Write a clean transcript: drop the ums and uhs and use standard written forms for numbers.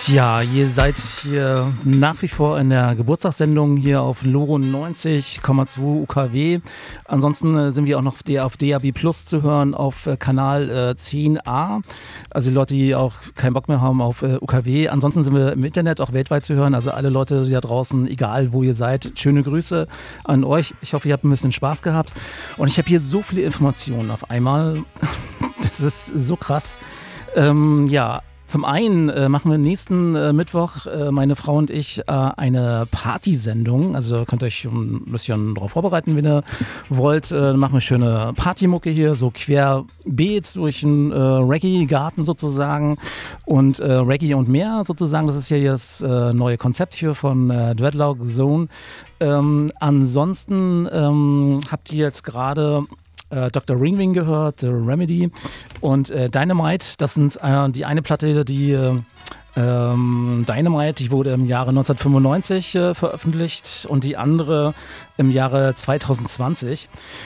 Ja, ihr seid hier nach wie vor in der Geburtstagssendung hier auf Loro 90,2 UKW. Ansonsten sind wir auch noch auf DAB Plus zu hören auf Kanal 10a. Also die Leute, die auch keinen Bock mehr haben auf UKW. Ansonsten sind wir im Internet auch weltweit zu hören. Also alle Leute da draußen, egal wo ihr seid, schöne Grüße an euch. Ich hoffe, ihr habt ein bisschen Spaß gehabt. Und ich habe hier so viele Informationen auf einmal. Das ist so krass. Ja. Zum einen machen wir nächsten Mittwoch, meine Frau und ich, eine Partysendung. Also könnt ihr euch ein bisschen darauf vorbereiten, wenn ihr wollt. Machen wir schöne Partymucke hier, so querbeet durch einen Reggae-Garten sozusagen. Und Reggae und mehr sozusagen, das ist ja das neue Konzept hier von Dreadlock Zone. Ansonsten habt ihr jetzt gerade Dr. Ringwing gehört, The Remedy und Dynamite. Das sind die eine Platte, die Dynamite, die wurde im Jahre 1995 veröffentlicht und die andere im Jahre 2020.